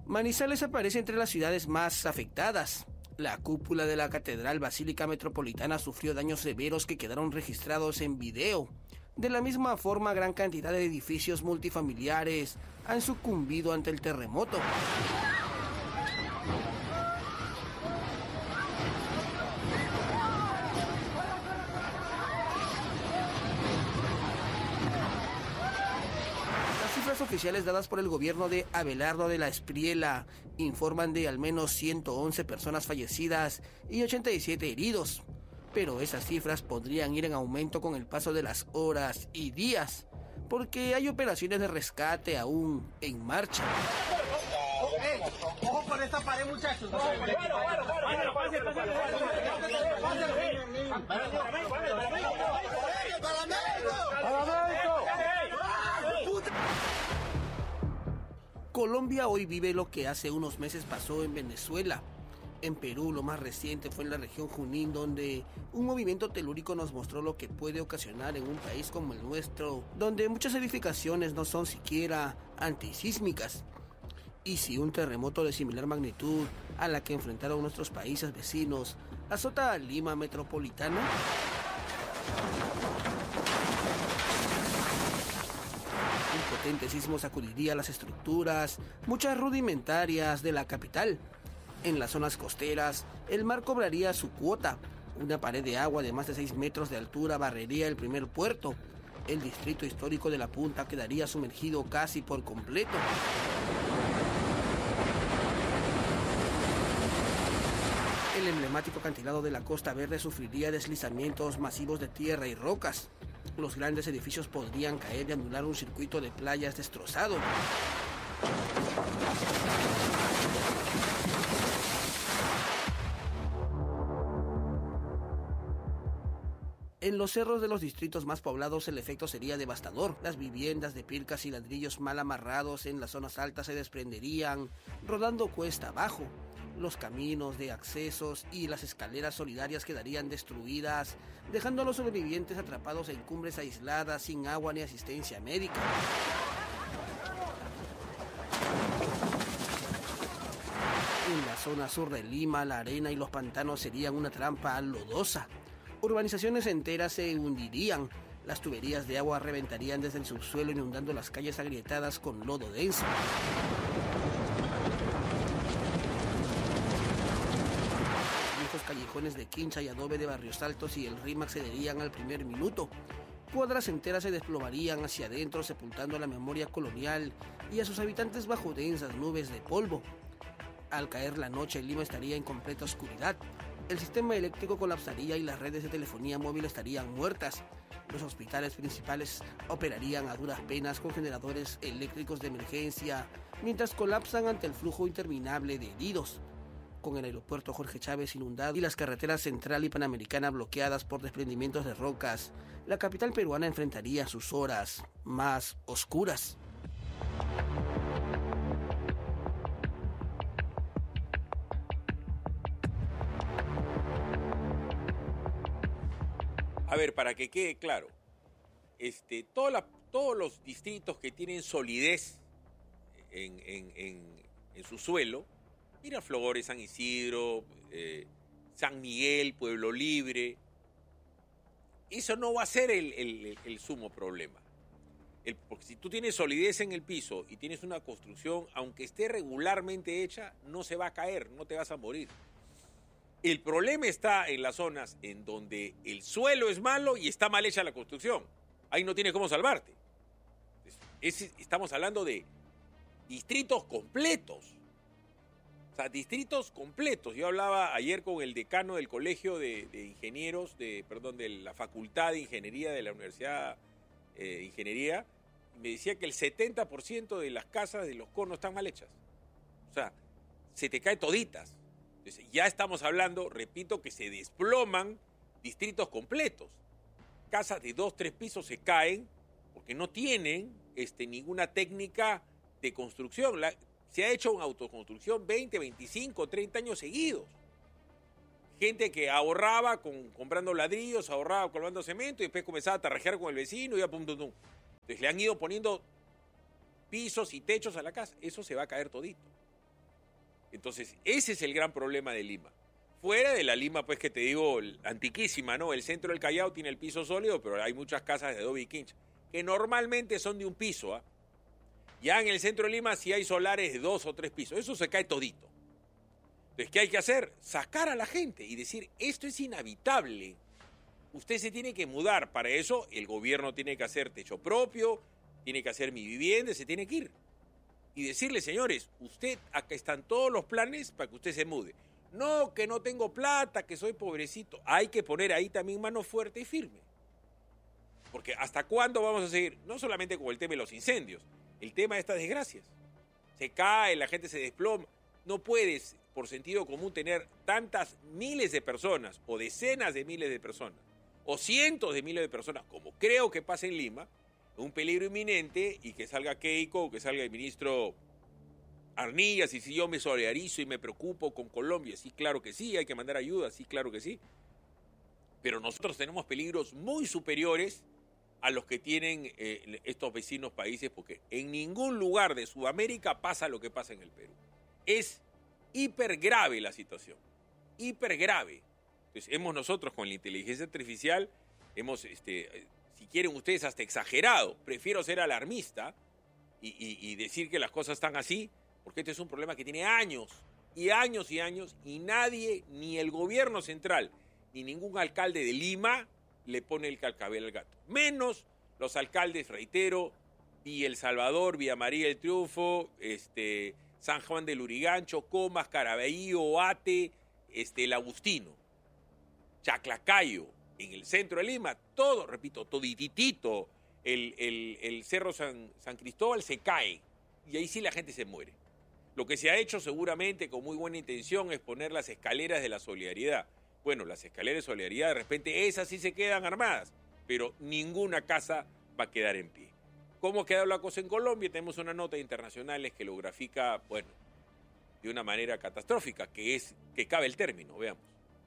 Manizales aparece entre las ciudades más afectadas. La cúpula de la Catedral Basílica Metropolitana sufrió daños severos que quedaron registrados en video. De la misma forma, gran cantidad de edificios multifamiliares han sucumbido ante el terremoto. Las cifras oficiales dadas por el gobierno de Abelardo de la Espriella informan de al menos 111 personas fallecidas y 87 heridos. Pero esas cifras podrían ir en aumento con el paso de las horas y días, porque hay operaciones de rescate aún en marcha. Ojo con esta pared, muchachos. Colombia hoy vive lo que hace unos meses pasó en Venezuela. En Perú, lo más reciente fue en la región Junín, donde un movimiento telúrico nos mostró lo que puede ocasionar en un país como el nuestro, donde muchas edificaciones no son siquiera antisísmicas. Y si un terremoto de similar magnitud a la que enfrentaron nuestros países vecinos azota a Lima metropolitana, un potente sismo sacudiría las estructuras, muchas rudimentarias de la capital. En las zonas costeras, el mar cobraría su cuota. Una pared de agua de más de 6 metros de altura barrería el primer puerto. El distrito histórico de La Punta quedaría sumergido casi por completo. El emblemático acantilado de la Costa Verde sufriría deslizamientos masivos de tierra y rocas. Los grandes edificios podrían caer y anular un circuito de playas destrozado. En los cerros de los distritos más poblados el efecto sería devastador. Las viviendas de pircas y ladrillos mal amarrados en las zonas altas se desprenderían, rodando cuesta abajo. Los caminos de accesos y las escaleras solidarias quedarían destruidas, dejando a los sobrevivientes atrapados en cumbres aisladas sin agua ni asistencia médica. En la zona sur de Lima, la arena y los pantanos serían una trampa lodosa. Urbanizaciones enteras se hundirían, las tuberías de agua reventarían desde el subsuelo inundando las calles agrietadas con lodo denso. Los viejos callejones de quincha y adobe de Barrios Altos y el RIMAC cederían al primer minuto. Cuadras enteras se desplomarían hacia adentro sepultando la memoria colonial y a sus habitantes bajo densas nubes de polvo. Al caer la noche, Lima estaría en completa oscuridad. El sistema eléctrico colapsaría y las redes de telefonía móvil estarían muertas. Los hospitales principales operarían a duras penas con generadores eléctricos de emergencia, mientras colapsan ante el flujo interminable de heridos. Con el aeropuerto Jorge Chávez inundado y las carreteras central y panamericana bloqueadas por desprendimientos de rocas, la capital peruana enfrentaría sus horas más oscuras. A ver, para que quede claro, todos los distritos que tienen solidez en su suelo, Miraflores, San Isidro, San Miguel, Pueblo Libre, eso no va a ser el sumo problema. Porque si tú tienes solidez en el piso y tienes una construcción, aunque esté regularmente hecha, no se va a caer, no te vas a morir. El problema está en las zonas en donde el suelo es malo y está mal hecha la construcción. Ahí no tienes cómo salvarte. Estamos hablando de distritos completos. O sea, distritos completos. Yo hablaba ayer con el decano del Colegio de Ingenieros, de la Facultad de Ingeniería de la Universidad de Ingeniería, y me decía que el 70% de las casas de los conos están mal hechas. O sea, se te cae toditas. Entonces, ya estamos hablando, repito, que se desploman distritos completos. Casas de 2, 3 pisos se caen porque no tienen ninguna técnica de construcción. Se ha hecho una autoconstrucción 20, 25, 30 años seguidos. Gente que ahorraba comprando ladrillos, ahorraba colgando cemento y después comenzaba a tarrajear con el vecino y ya pum, pum, pum. Entonces le han ido poniendo pisos y techos a la casa. Eso se va a caer todito. Entonces, ese es el gran problema de Lima. Fuera de la Lima, pues que te digo, antiquísima, ¿no? El centro del Callao tiene el piso sólido, pero hay muchas casas de adobe y quincha, que normalmente son de un piso, ¿ah? Ya en el centro de Lima sí hay solares de 2 o 3 pisos. Eso se cae todito. Entonces, ¿qué hay que hacer? Sacar a la gente y decir, esto es inhabitable. Usted se tiene que mudar. Para eso, el gobierno tiene que hacer techo propio, tiene que hacer mi vivienda, se tiene que ir. Y decirle, señores, acá están todos los planes para que usted se mude. No, que no tengo plata, que soy pobrecito. Hay que poner ahí también mano fuerte y firme. Porque ¿hasta cuándo vamos a seguir? No solamente con el tema de los incendios, el tema de estas desgracias. Se cae, la gente se desploma. No puedes, por sentido común, tener tantas miles de personas, o decenas de miles de personas, o cientos de miles de personas, como creo que pasa en Lima, un peligro inminente, y que salga Keiko, o que salga el ministro Arnillas, y si yo me solidarizo y me preocupo con Colombia, sí, claro que sí, hay que mandar ayuda, sí, claro que sí. Pero nosotros tenemos peligros muy superiores a los que tienen estos vecinos países, porque en ningún lugar de Sudamérica pasa lo que pasa en el Perú. Es hiper grave la situación, hiper grave. Entonces, nosotros con la inteligencia artificial, si quieren ustedes, hasta exagerado. Prefiero ser alarmista y decir que las cosas están así, porque este es un problema que tiene años y años y años, y nadie, ni el gobierno central, ni ningún alcalde de Lima, le pone el cascabel al gato. Menos los alcaldes, reitero, Villa El Salvador, Villa María del Triunfo, San Juan del Lurigancho, Comas, Caraballo, Oate, el Agustino, Chaclacayo, en el centro de Lima, todo, repito, todititito, el Cerro San Cristóbal se cae, y ahí sí la gente se muere. Lo que se ha hecho seguramente con muy buena intención es poner las escaleras de la solidaridad. Bueno, las escaleras de solidaridad, de repente esas sí se quedan armadas, pero ninguna casa va a quedar en pie. ¿Cómo ha quedado la cosa en Colombia? Tenemos una nota de internacionales que lo grafica, bueno, de una manera catastrófica, que cabe el término, veamos.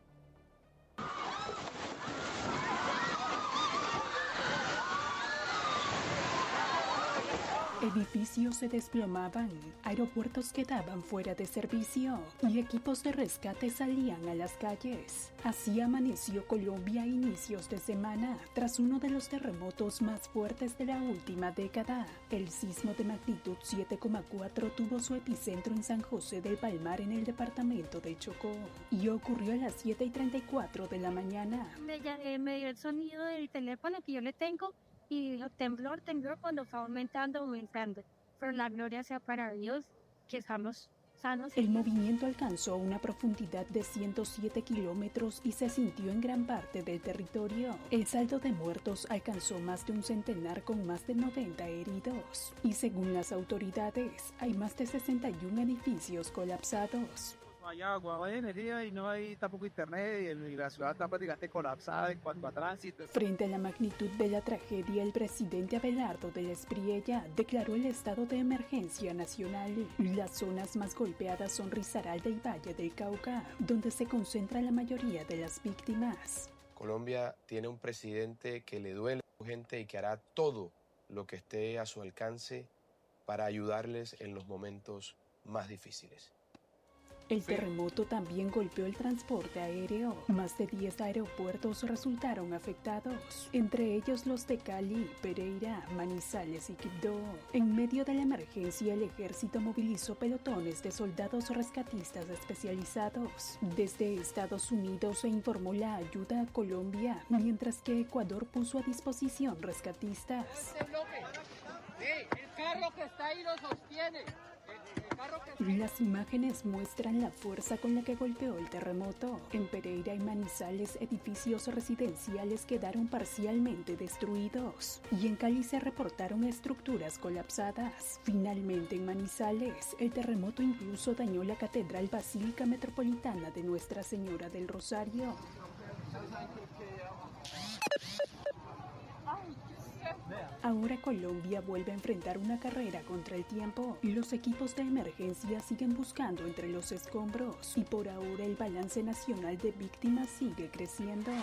Edificios se desplomaban, aeropuertos quedaban fuera de servicio y equipos de rescate salían a las calles. Así amaneció Colombia a inicios de semana, tras uno de los terremotos más fuertes de la última década. El sismo de magnitud 7,4 tuvo su epicentro en San José del Palmar, en el departamento de Chocó, y ocurrió a las 7:34 de la mañana. Me dio el sonido del teléfono que yo le tengo. Y dijo, temblor cuando fue aumentando. Pero la gloria sea para Dios, que estamos sanos. El movimiento alcanzó una profundidad de 107 kilómetros y se sintió en gran parte del territorio. El saldo de muertos alcanzó más de un centenar, con más de 90 heridos. Y según las autoridades, hay más de 61 edificios colapsados. No hay agua, no hay energía y no hay tampoco internet, y la ciudad está prácticamente colapsada en cuanto a tránsito. Frente a la magnitud de la tragedia, el presidente Abelardo del Espriella declaró el estado de emergencia nacional. Las zonas más golpeadas son Risaralda y Valle del Cauca, donde se concentra la mayoría de las víctimas. Colombia tiene un presidente que le duele a su gente y que hará todo lo que esté a su alcance para ayudarles en los momentos más difíciles. El terremoto también golpeó el transporte aéreo. Más de 10 aeropuertos resultaron afectados, entre ellos los de Cali, Pereira, Manizales y Quibdó. En medio de la emergencia, el ejército movilizó pelotones de soldados rescatistas especializados. Desde Estados Unidos se informó la ayuda a Colombia, mientras que Ecuador puso a disposición rescatistas. El carro que está ahí lo sostiene. Las imágenes muestran la fuerza con la que golpeó el terremoto. En Pereira y Manizales, edificios residenciales quedaron parcialmente destruidos, y en Cali se reportaron estructuras colapsadas. Finalmente, en Manizales, el terremoto incluso dañó la Catedral Basílica Metropolitana de Nuestra Señora del Rosario. Ahora Colombia vuelve a enfrentar una carrera contra el tiempo. Los equipos de emergencia siguen buscando entre los escombros, y por ahora el balance nacional de víctimas sigue creciendo.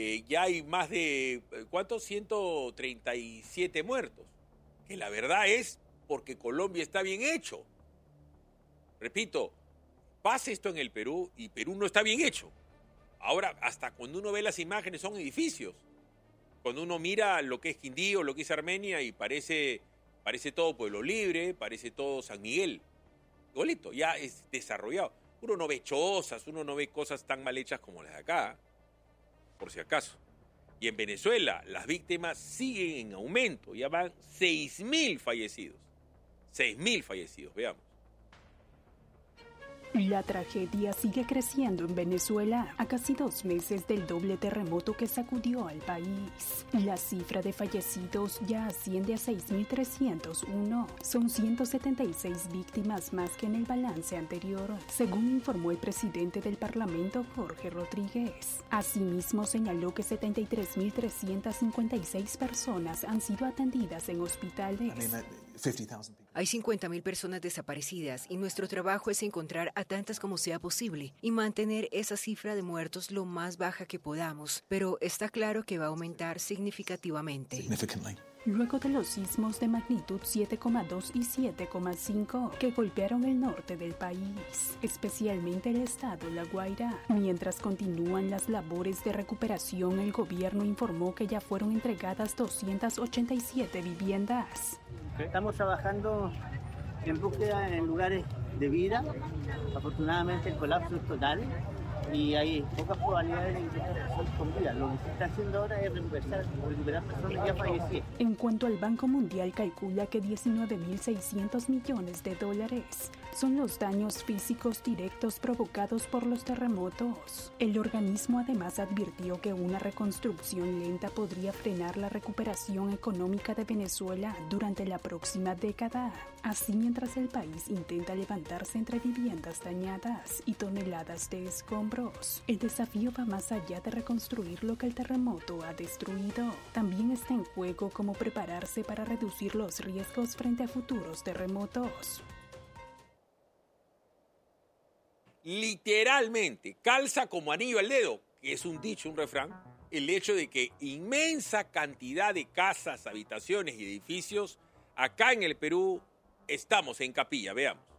que ya hay más de, ¿cuántos? 137 muertos. Que la verdad es porque Colombia está bien hecho. Repito, pasa esto en el Perú y Perú no está bien hecho. Ahora, hasta cuando uno ve las imágenes son edificios. Cuando uno mira lo que es Quindío, lo que es Armenia y parece todo Pueblo Libre, parece todo San Miguel. Igualito, ya es desarrollado. Uno no ve chozas, uno no ve cosas tan mal hechas como las de acá, por si acaso. Y en Venezuela las víctimas siguen en aumento, ya van 6.000 fallecidos. 6.000 fallecidos, veamos. La tragedia sigue creciendo en Venezuela a casi 2 meses del doble terremoto que sacudió al país. La cifra de fallecidos ya asciende a 6.301. Son 176 víctimas más que en el balance anterior, según informó el presidente del Parlamento, Jorge Rodríguez. Asimismo, señaló que 73.356 personas han sido atendidas en hospitales. Hay 50.000 personas desaparecidas y nuestro trabajo es encontrar a tantas como sea posible y mantener esa cifra de muertos lo más baja que podamos, pero está claro que va a aumentar significativamente. Luego de los sismos de magnitud 7,2 y 7,5 que golpearon el norte del país, especialmente el estado La Guaira. Mientras continúan las labores de recuperación, el gobierno informó que ya fueron entregadas 287 viviendas. Estamos trabajando en búsqueda en lugares de vida. Afortunadamente el colapso es total y hay pocas probabilidades de que estas personas con vida. Lo que se está haciendo ahora es recuperar personas ya fallecidas. En cuanto al Banco Mundial, calcula que $19.600 millones son los daños físicos directos provocados por los terremotos. El organismo además advirtió que una reconstrucción lenta podría frenar la recuperación económica de Venezuela durante la próxima década. Así, mientras el país intenta levantarse entre viviendas dañadas y toneladas de escombros, el desafío va más allá de reconstruir lo que el terremoto ha destruido. También está en juego cómo prepararse para reducir los riesgos frente a futuros terremotos. Literalmente, calza como anillo al dedo, que es un dicho, un refrán, el hecho de que inmensa cantidad de casas, habitaciones y edificios acá en el Perú estamos en capilla, veamos.